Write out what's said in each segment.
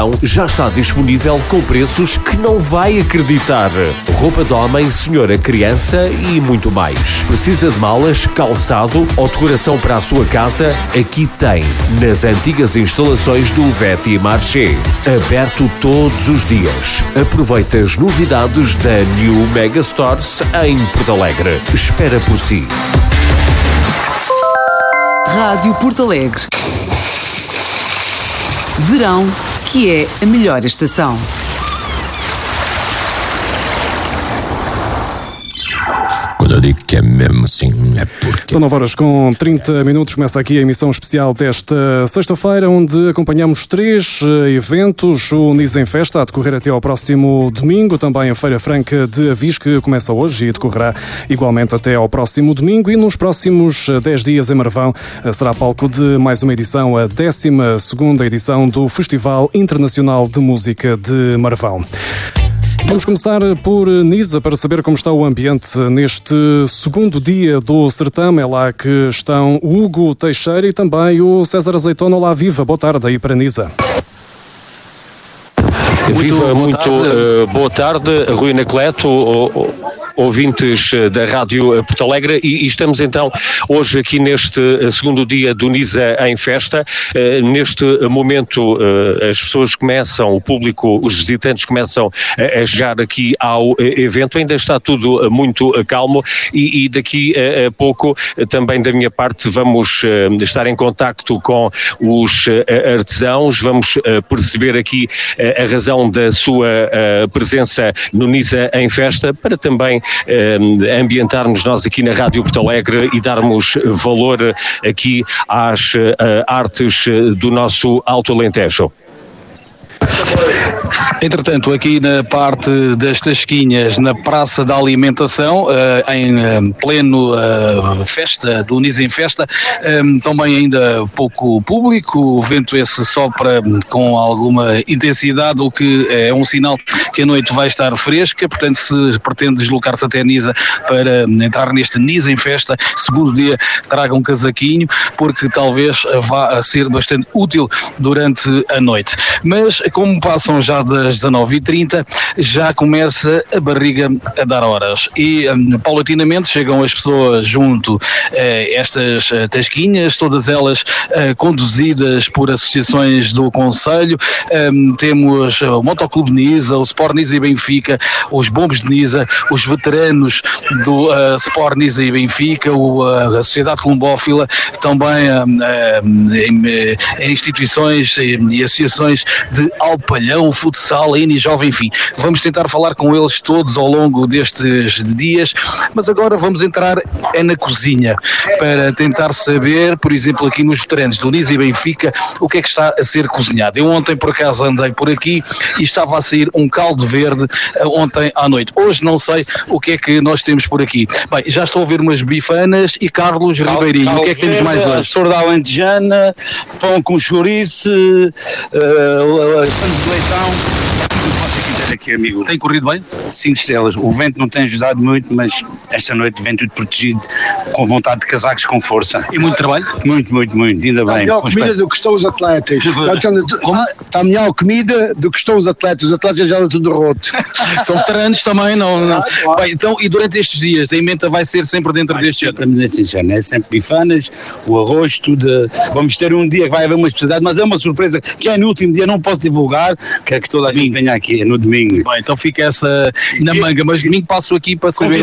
verão já está disponível com preços que não vai acreditar. Roupa de homem, senhora, criança e muito mais. Precisa de malas, calçado ou decoração para a sua casa? Aqui tem, nas antigas instalações do Veti Marché. Aberto todos os dias. Aproveita as novidades da New Mega Stores em Porto Alegre. Espera por si. Rádio Porto Alegre. Verão, que é a melhor estação. Quando eu digo que é mesmo assim, é porque... São 9h30, começa aqui a emissão especial desta sexta-feira, onde acompanhamos 3 eventos. O NIS em Festa, a decorrer até ao próximo domingo, também a Feira Franca de Avis, que começa hoje e decorrerá igualmente até ao próximo domingo, e nos próximos 10 dias em Marvão será palco de mais uma edição, a 12ª edição do Festival Internacional de Música de Marvão. Vamos começar por Nisa para saber como está o ambiente neste segundo dia do certame. É lá que estão o Hugo Teixeira e também o César Azeitona. Olá, viva, boa tarde aí para Nisa. Viva, muito boa tarde, Rui Anacleto, ouvintes da Rádio Porto Alegre, e estamos então hoje aqui neste segundo dia do NISA em Festa. Neste momento as pessoas começam, o público, os visitantes começam a chegar aqui ao evento. Ainda está tudo muito calmo e daqui a pouco também da minha parte vamos estar em contacto com os artesãos, vamos perceber aqui a razão da sua presença no NISA em Festa, para também ambientarmos nós aqui na Rádio Porto Alegre e darmos valor aqui às artes do nosso Alto Alentejo. Entretanto, aqui na parte das Tasquinhas, na Praça da Alimentação, em pleno festa, do NIS em Festa, também ainda pouco público, o vento esse sopra com alguma intensidade, o que é um sinal que a noite vai estar fresca. Portanto, se pretende deslocar-se até Nisa para entrar neste NIS em Festa, segundo dia, traga um casaquinho, porque talvez vá ser bastante útil durante a noite. Mas, como passam já das 19h30, já começa a barriga a dar horas e paulatinamente chegam as pessoas junto a estas tasquinhas, todas elas conduzidas por associações do Conselho. Temos o Motoclube de Nisa, o Sport Nisa e Benfica, os Bombos de Nisa, os veteranos do Sport Nisa e Benfica, a Sociedade Colombófila, também instituições e associações de Alpalhão, Futsal, Eni Jovem, enfim. Vamos tentar falar com eles todos ao longo destes dias, mas agora vamos entrar na cozinha para tentar saber, por exemplo, aqui nos veteranos do Nisa e Benfica, o que é que está a ser cozinhado. Eu ontem, por acaso, andei por aqui e estava a sair um caldo verde ontem à noite. Hoje não sei o que é que nós temos por aqui. Bem, já estou a ver umas bifanas e Carlos Ribeirinho. O que é que temos mais hoje? Sorda alentejana, pão com chouriço, sangue de leitão. Aqui, amigo. Tem corrido bem? 5 estrelas. O vento não tem ajudado muito, mas esta noite vem tudo protegido, com vontade de casacos com força. E muito trabalho? Muito, ainda bem. Está melhor comida do que estão os atletas. Está melhor comida do que estão os atletas. Os atletas já estão tudo roto. São veteranos também, não. Bem, então, e durante estes dias, a emenda vai ser sempre dentro deste ano? É sempre bifanas, o arroz, tudo. Vamos ter um dia que vai haver uma especialidade, mas é uma surpresa que é no último dia, não posso divulgar, quero que toda a gente venha aqui, no domingo. Bem, então fica essa na manga, mas domingo passo aqui para saber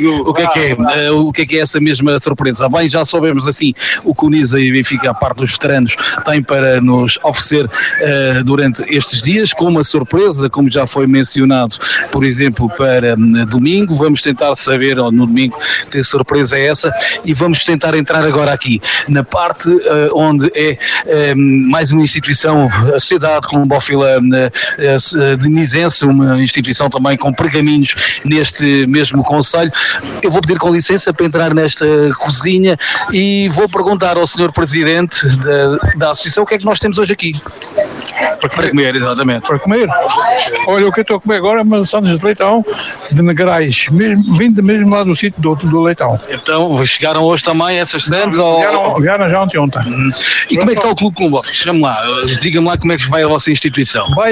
o que é essa mesma surpresa. Bem, já soubemos assim o que o Nisa e Benfica, a parte dos veteranos, tem para nos oferecer durante estes dias, com uma surpresa, como já foi mencionado, por exemplo, para domingo. Vamos tentar saber no domingo que surpresa é essa e vamos tentar entrar agora aqui na parte onde é mais uma instituição, a Sociedade Colombófila de Nisense, uma instituição também com pergaminhos neste mesmo concelho. Eu vou pedir com licença para entrar nesta cozinha e vou perguntar ao Sr. Presidente da Associação o que é que nós temos hoje aqui. Para comer, exatamente. Para comer? Olha, o que eu estou a comer agora é uma sandes de leitão de Negrais, vindo mesmo lá do sítio do leitão. Então, chegaram hoje também essas sandes? Vieram já ontem. E como é que está o Clube Colombófilo? Chame lá, diga-me lá como é que vai a vossa instituição.